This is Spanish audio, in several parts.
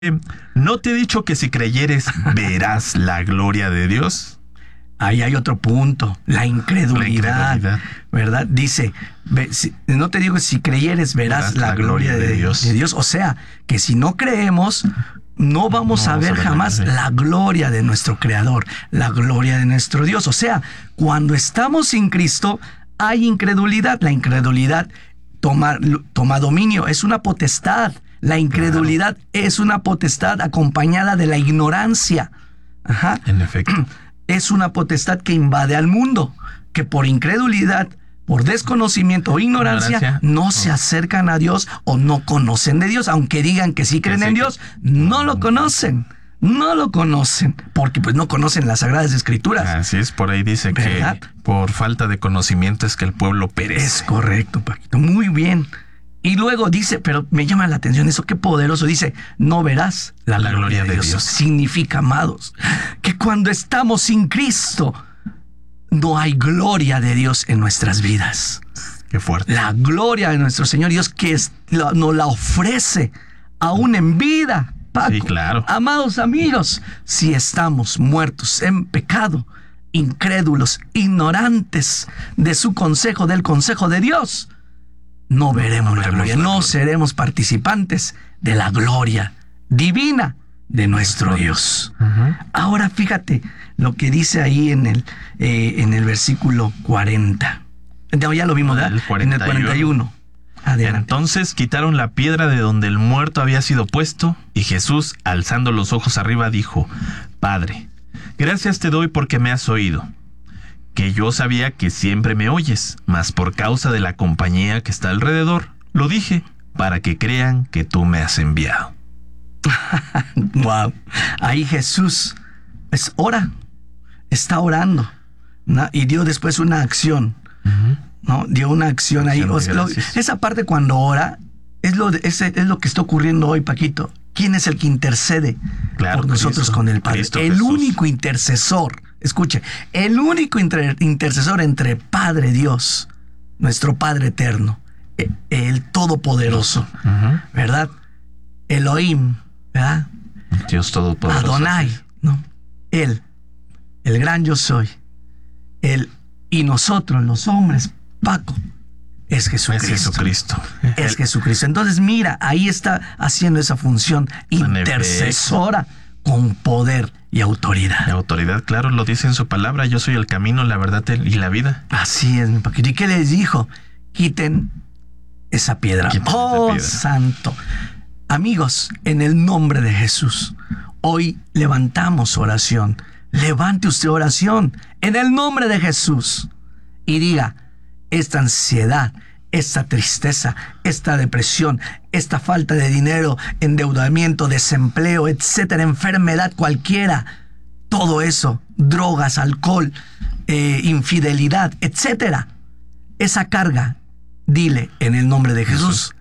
¿No te he dicho que si creyeres verás la gloria de Dios? Ahí hay otro punto, la incredulidad, ¿verdad? Dice, no te digo si creyeres verás la gloria de Dios. O sea, que si no creemos, no vamos a ver jamás la gloria de nuestro Creador, la gloria de nuestro Dios. O sea, cuando estamos sin Cristo, hay incredulidad. La incredulidad toma dominio, es una potestad. La incredulidad es una potestad acompañada de la ignorancia. Ajá. En efecto. Es una potestad que invade al mundo, que por incredulidad, por desconocimiento o ignorancia, no se acercan a Dios o no conocen de Dios. Aunque digan que sí creen en Dios, no lo conocen. No lo conocen, porque pues no conocen las Sagradas Escrituras. Así es, por ahí dice, ¿verdad?, que por falta de conocimiento es que el pueblo perece. Es correcto, Paquito, muy bien. Y luego dice, pero me llama la atención eso, qué poderoso, dice, no verás la gloria de Dios. Significa, amados, que cuando estamos sin Cristo, no hay gloria de Dios en nuestras vidas. Qué fuerte. La gloria de nuestro Señor Dios que nos la ofrece aún en vida, Paco. Sí, claro. Amados amigos, si estamos muertos en pecado, incrédulos, ignorantes de su consejo, del consejo de Dios, no veremos la gloria, no seremos participantes de la gloria divina de nuestro Dios. Ahora fíjate lo que dice ahí en el versículo 40. Ya lo vimos, ¿verdad? En el 41. Adelante. Entonces quitaron la piedra de donde el muerto había sido puesto, y Jesús, alzando los ojos arriba, dijo: Padre, gracias te doy porque me has oído. Que yo sabía que siempre me oyes, mas por causa de la compañía que está alrededor, lo dije, para que crean que tú me has enviado. Wow. Ahí Jesús está orando, ¿no? Y dio después una acción, ¿no? Dio una acción ahí. Esa parte cuando ora es lo que está ocurriendo hoy, Paquito. ¿Quién es el que intercede por nosotros con el Padre? El Jesús. Único intercesor. Escuche, el único intercesor entre Padre Dios, nuestro Padre eterno, el Todopoderoso, ¿verdad? Elohim, ¿verdad? Dios Todopoderoso. Adonai, ¿no? Él, el gran yo soy. Él y nosotros, los hombres, Paco, es Jesucristo. Es Jesucristo. Es Jesucristo. Entonces, mira, ahí está haciendo esa función intercesora con poder y autoridad. La autoridad, claro, lo dice en su palabra: yo soy el camino, la verdad y la vida. Así es, mi Paquito. ¿Y qué les dijo? Quiten esa piedra. Santo. Amigos, en el nombre de Jesús, hoy levantamos oración. Levante usted oración en el nombre de Jesús y diga: esta ansiedad, esta tristeza, esta depresión, esta falta de dinero, endeudamiento, desempleo, etcétera, enfermedad cualquiera, todo eso, drogas, alcohol, infidelidad, etcétera, esa carga, dile en el nombre de Jesús,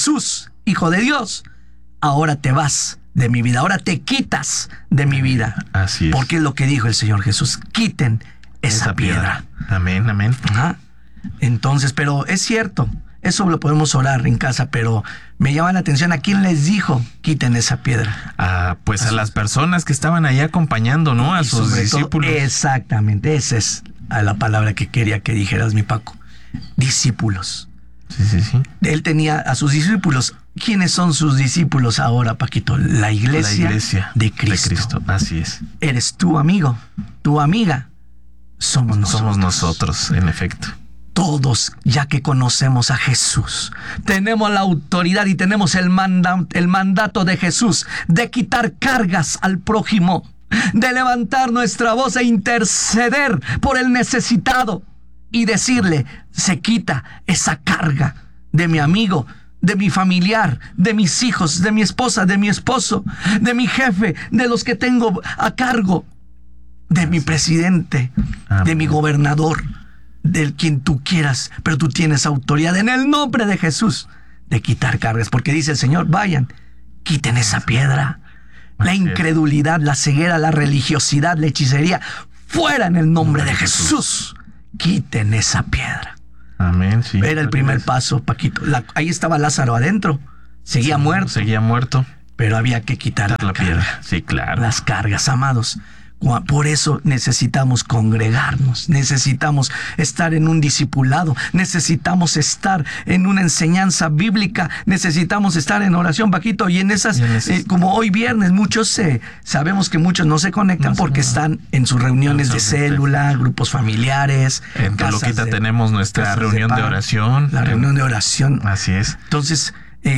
Hijo de Dios, ahora te vas de mi vida, ahora te quitas de mi vida. Así es. Porque es lo que dijo el Señor Jesús: quiten esa piedra. Amén, amén. Entonces, pero es cierto, eso lo podemos orar en casa, pero me llama la atención, ¿a quién les dijo quiten esa piedra? Pues a las personas que estaban ahí acompañando, ¿no? A sus discípulos. Exactamente, esa es la palabra que quería que dijeras, mi Paco. Discípulos. Sí. Él tenía a sus discípulos. ¿Quiénes son sus discípulos ahora, Paquito? La iglesia de Cristo. Así es. Eres tu amigo, tu amiga. Somos nosotros, en efecto. Todos, ya que conocemos a Jesús, tenemos la autoridad y tenemos el mandato de Jesús de quitar cargas al prójimo, de levantar nuestra voz e interceder por el necesitado y decirle: se quita esa carga de mi amigo, de mi familiar, de mis hijos, de mi esposa, de mi esposo, de mi jefe, de los que tengo a cargo, de mi presidente, de mi gobernador, del quien tú quieras, pero tú tienes autoridad en el nombre de Jesús de quitar cargas, porque dice el Señor: vayan, quiten esa piedra. La incredulidad, la ceguera, la religiosidad, la hechicería, fuera en el nombre de Jesús. Quiten esa piedra. Amén, sí. Era el primer paso, Paquito. Ahí estaba Lázaro adentro. Seguía muerto. pero había que quitar la piedra. Sí, claro. las cargas, amados. Por eso necesitamos congregarnos, necesitamos estar en un discipulado, necesitamos estar en una enseñanza bíblica, necesitamos estar en oración, Paquito, y en esas, como hoy viernes, sabemos que muchos no se conectan porque están en sus reuniones de célula, grupos familiares. En Toloquita tenemos nuestra reunión de oración. La reunión de oración. Así es. Entonces,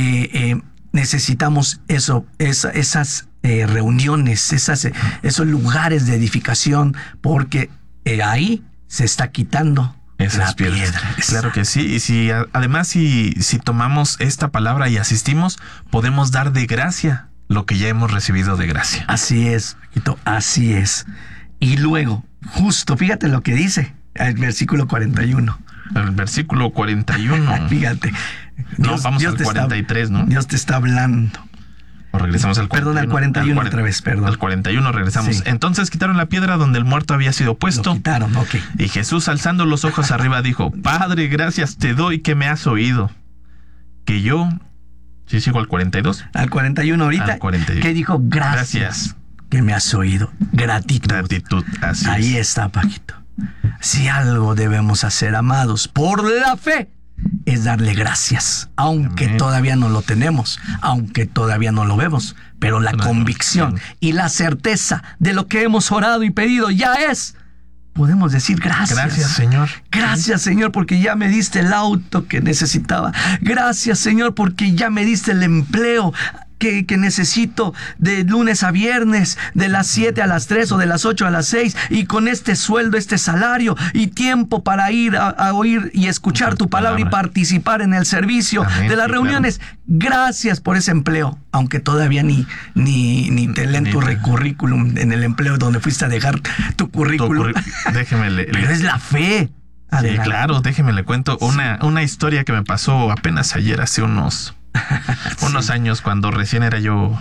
necesitamos esas reuniones, esos lugares de edificación, porque ahí se está quitando esas piedras. Claro que sí. Y además si tomamos esta palabra y asistimos, podemos dar de gracia lo que ya hemos recibido de gracia. Así es, Paquito, así es. Y luego, justo, fíjate lo que dice el versículo 41. El versículo 41. Fíjate. Vamos al 43, ¿no? Dios te está hablando. O regresamos al 41. Perdón, al 41 otra vez, perdón. Al 41 regresamos. Sí. Entonces quitaron la piedra donde el muerto había sido puesto. Lo quitaron, ok. Y Jesús, alzando los ojos arriba, dijo: Padre, gracias te doy que me has oído. Que yo... ¿Sí sigo al 42? Al 41 ahorita. Al 41. Que dijo: gracias que me has oído. Gratitud. Gratitud, así Ahí está, Paquito. Si algo debemos hacer, amados, por la fe, es darle gracias, aunque todavía no lo tenemos, aunque todavía no lo vemos, pero la convicción y la certeza de lo que hemos orado y pedido ya es, podemos decir gracias. Gracias, Señor. Gracias, Señor, porque ya me diste el auto que necesitaba. Gracias, Señor, porque ya me diste el empleo que necesito de lunes a viernes, de las 7 a las 3 o de las 8 a las 6, y con este sueldo, este salario y tiempo para ir a oír y escuchar tu palabra y participar en el servicio de las reuniones. Claro. Gracias por ese empleo, aunque todavía ni te leen tu currículum en el empleo donde fuiste a dejar tu currículum. Déjeme Pero es la fe. Adelante. Sí, claro, déjeme le cuento una historia que me pasó apenas ayer, hace unos años, cuando recién era yo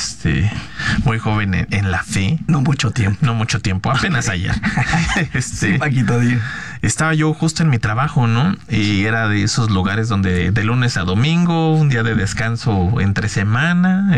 muy joven en la fe. No mucho tiempo, apenas ayer. Sí, Paquito, estaba yo justo en mi trabajo, ¿no? Y era de esos lugares donde de lunes a domingo, un día de descanso entre semana,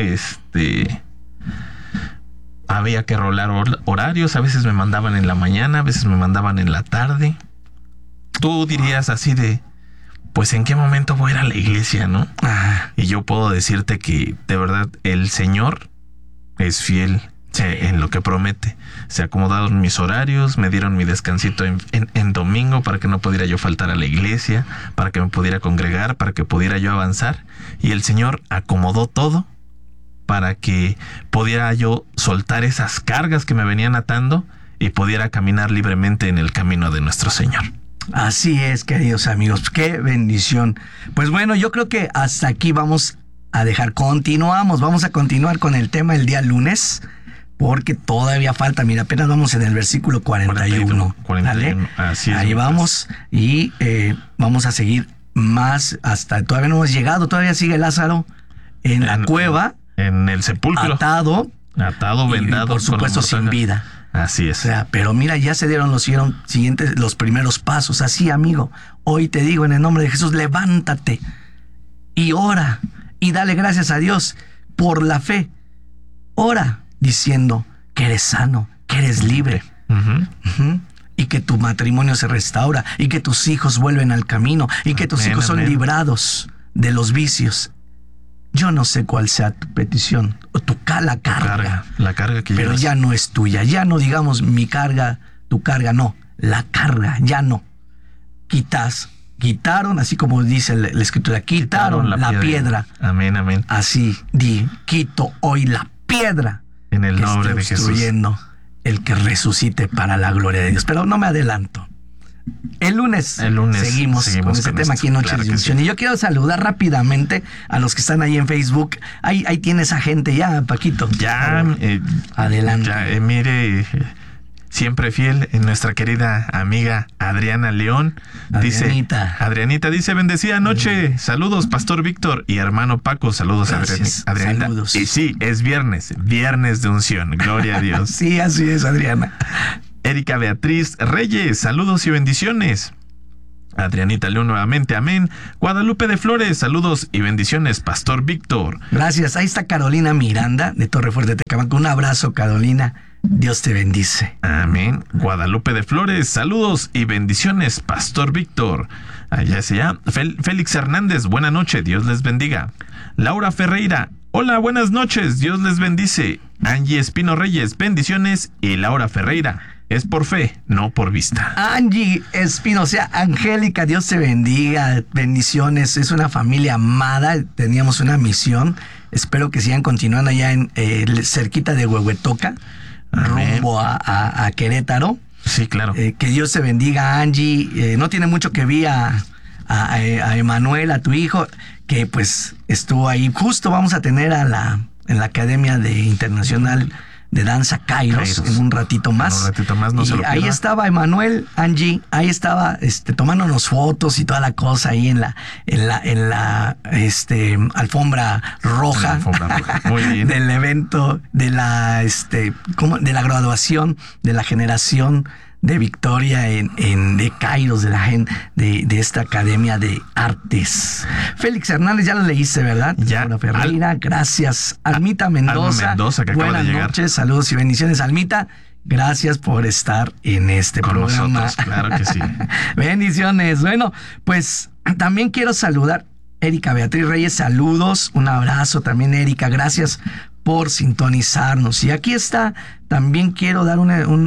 había que rolar horarios. A veces me mandaban en la mañana, a veces me mandaban en la tarde. Tú dirías así de, pues ¿en qué momento voy a ir a la iglesia, no? Y yo puedo decirte que de verdad el Señor es fiel en lo que promete. Se acomodaron mis horarios, me dieron mi descansito en domingo para que no pudiera yo faltar a la iglesia, para que me pudiera congregar, para que pudiera yo avanzar. Y el Señor acomodó todo para que pudiera yo soltar esas cargas que me venían atando y pudiera caminar libremente en el camino de nuestro Señor. Así es, queridos amigos, qué bendición. Pues bueno, yo creo que hasta aquí vamos a dejar. Vamos a continuar con el tema el día lunes, porque todavía falta. Mira, apenas vamos en el versículo 41. 41. Así es. Ahí vamos y vamos a seguir más hasta, todavía no hemos llegado, todavía sigue Lázaro en la cueva. En el sepulcro. Atado, vendado. Y por supuesto sin vida. Así es. O sea, pero mira, ya se dieron los primeros pasos. Así, amigo, hoy te digo en el nombre de Jesús, levántate y ora y dale gracias a Dios por la fe. Ora diciendo que eres sano, que eres libre. Y que tu matrimonio se restaura y que tus hijos vuelven al camino y que tus hijos son librados de los vicios. Yo no sé cuál sea tu petición o la carga. La carga que pero llevas. Ya no es tuya. Ya no digamos mi carga, tu carga, no. La carga, ya no. Quitaron, así como dice la escritura, quitaron la piedra. Amén, amén. Así, quito hoy la piedra. En el nombre de Jesús. El que resucite para la gloria de Dios. Pero no me adelanto. El lunes seguimos con este tema aquí en Noche de Unción. Sí. Y yo quiero saludar rápidamente a los que están ahí en Facebook. Ahí tienes a gente ya, Paquito. Ya, adelante. Ya, mire, siempre fiel, nuestra querida amiga Adriana León. Adrianita dice, bendecida noche. Saludos, Pastor Víctor y hermano Paco. Saludos, Adrianita. Saludos. Y sí, es viernes de unción. Gloria a Dios. Sí, así es, Adriana. Erika Beatriz Reyes, saludos y bendiciones. Adrianita León nuevamente, amén. Guadalupe de Flores, saludos y bendiciones, Pastor Víctor. Gracias. Ahí está Carolina Miranda de Torrefuerte, Tecamac. Un abrazo, Carolina. Dios te bendice. Amén. Guadalupe de Flores, saludos y bendiciones, Pastor Víctor. Allá sea. Félix Hernández, buena noche, Dios les bendiga. Laura Ferreira, hola, buenas noches, Dios les bendice. Angie Espino Reyes, bendiciones. Y Laura Ferreira, es por fe, no por vista. Angie Espino, o sea, Angélica, Dios te bendiga, bendiciones. Es una familia amada, teníamos una misión. Espero que sigan continuando allá en cerquita de Huehuetoca, rumbo a Querétaro. Sí, claro. Que Dios te bendiga, Angie. No tiene mucho que vi a Emanuel, a tu hijo, que pues estuvo ahí. Justo vamos a tener en la Academia Internacional de Danza Kairos en un ratito más. En un ratito más, no se lo pierda. Ahí estaba Emanuel, Angie, ahí estaba tomándonos fotos y toda la cosa ahí en la alfombra roja. Muy bien. Del evento de la graduación de la generación de Victoria de Kairos, de esta Academia de Artes. Félix Hernández, ya lo leíste, ¿verdad? Ya. Laura Ferreira, gracias. Almita Mendoza. Alma Mendoza, que acaba buenas de llegar. noches, saludos y bendiciones, Almita. Gracias por estar en este con programa. nosotros, claro que sí. Bendiciones. Bueno, pues también quiero saludar Erika Beatriz Reyes, saludos, un abrazo también, Erika, gracias por sintonizarnos. Y aquí está, también quiero dar un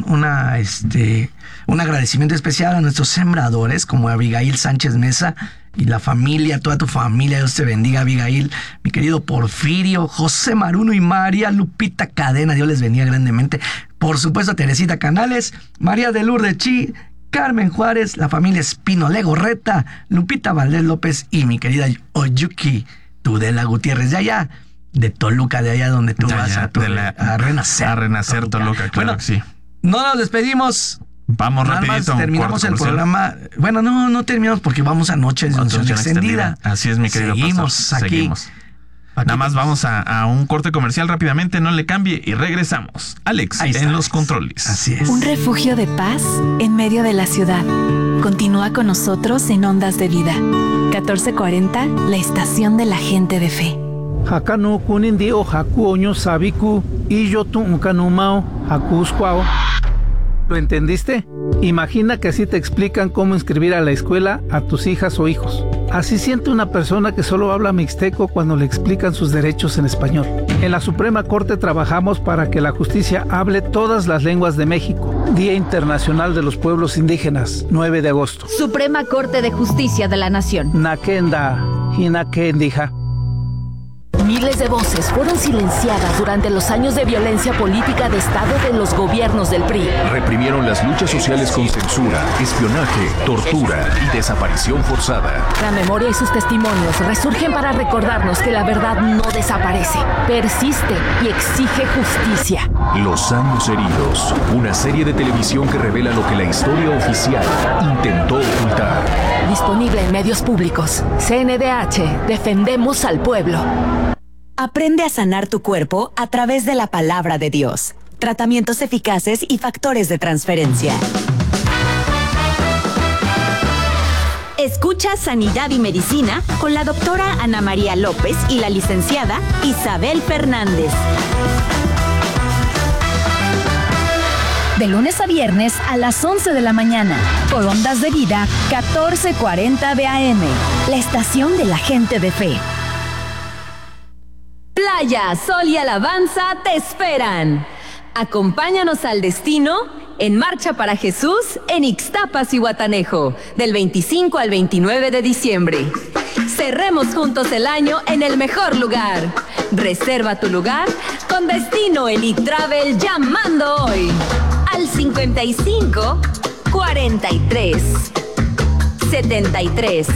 agradecimiento especial a nuestros sembradores, como Abigail Sánchez Mesa y la familia, toda tu familia. Dios te bendiga, Abigail, mi querido Porfirio, José Maruno y María Lupita Cadena, Dios les bendiga grandemente. Por supuesto, Teresita Canales, María de Lourdes Chi, Carmen Juárez, la familia Espino Legorreta, Lupita Valdés López y mi querida Oyuki Tudela Gutiérrez, de allá, de Toluca, de allá donde tú vas a renacer. A renacer Toluca, claro, bueno, que sí. No nos despedimos. Vamos rapidito. Terminamos el programa. Bueno, no terminamos porque vamos a Noche de Unción Extendida. Así es, mi querido pastor. Seguimos aquí. Nada más vamos a un corte comercial rápidamente, no le cambie y regresamos. Alex, en los controles. Así es. Un refugio de paz en medio de la ciudad. Continúa con nosotros en Ondas de Vida. 1440, la estación de la gente de fe. Hakano kunindi o haku oño sabiku y yo tu unkanumao haku squao. ¿Lo entendiste? Imagina que así te explican cómo inscribir a la escuela a tus hijas o hijos. Así siente una persona que solo habla mixteco cuando le explican sus derechos en español. En la Suprema Corte trabajamos para que la justicia hable todas las lenguas de México. Día Internacional de los Pueblos Indígenas, 9 de agosto. Suprema Corte de Justicia de la Nación. Nakenda, Hinakendija. Miles de voces fueron silenciadas durante los años de violencia política de Estado de los gobiernos del PRI. Reprimieron las luchas sociales con censura, espionaje, tortura y desaparición forzada. La memoria y sus testimonios resurgen para recordarnos que la verdad no desaparece, persiste y exige justicia. Los años heridos, una serie de televisión que revela lo que la historia oficial intentó ocultar. Disponible en medios públicos. CNDH, defendemos al pueblo. Aprende a sanar tu cuerpo a través de la palabra de Dios. Tratamientos eficaces y factores de transferencia. Escucha Sanidad y Medicina con la doctora Ana María López y la licenciada Isabel Fernández. De lunes a viernes a las 11 de la mañana, por Ondas de Vida, 1440 de AM, la estación de la gente de fe. Playa, sol y alabanza te esperan. Acompáñanos al destino en Marcha para Jesús en Ixtapas y Guatanejo, del 25 al 29 de diciembre. Cerremos juntos el año en el mejor lugar. Reserva tu lugar con Destino Elite Travel llamando hoy al 55 43 73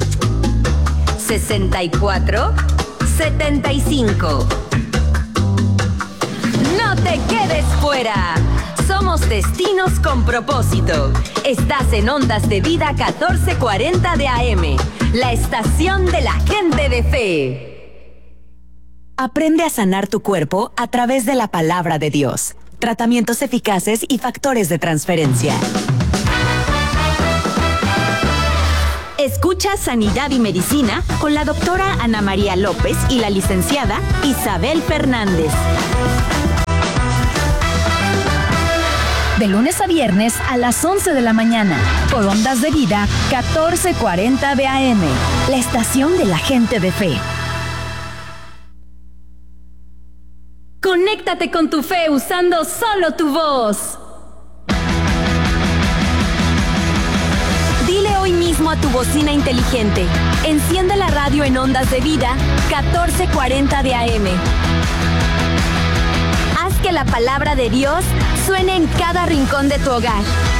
64 75. No te quedes fuera. Somos Destinos con Propósito. Estás en Ondas de Vida 1440 de AM, la estación de la gente de fe. Aprende a sanar tu cuerpo a través de la palabra de Dios. Tratamientos eficaces y factores de transferencia. Escucha Sanidad y Medicina con la doctora Ana María López y la licenciada Isabel Fernández. De lunes a viernes a las 11 de la mañana, por Ondas de Vida, 1440 de AM, la estación de la gente de fe. Conéctate con tu fe usando solo tu voz. Dile hoy mismo a tu bocina inteligente: enciende la radio en Ondas de Vida, 1440 de AM. Haz que la palabra de Dios suene en cada rincón de tu hogar.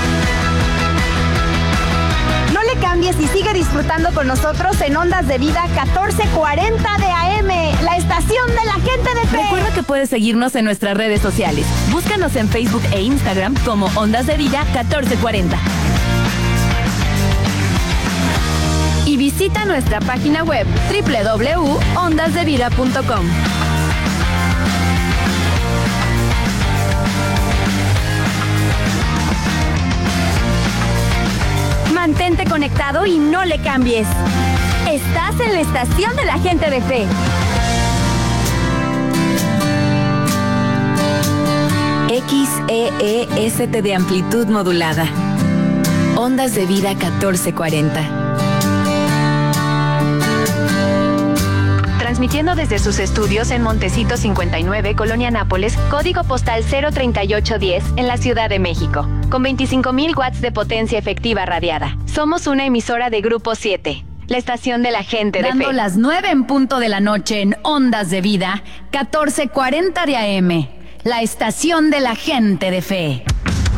No le cambies y sigue disfrutando con nosotros en Ondas de Vida 1440 de AM, la estación de la gente de fe. Recuerda que puedes seguirnos en nuestras redes sociales. Búscanos en Facebook e Instagram como Ondas de Vida 1440. Y visita nuestra página web www.ondasdevida.com. Mantente conectado y no le cambies. Estás en la estación de la gente de fe. XEEST de amplitud modulada. Ondas de Vida 1440. Transmitiendo desde sus estudios en Montecito 59, Colonia Nápoles, código postal 03810, en la Ciudad de México, con 25,000 watts de potencia efectiva radiada. Somos una emisora de Grupo 7, la estación de la gente de fe. Dando las 9 en punto de la noche en Ondas de Vida, 1440 de AM, la estación de la gente de fe.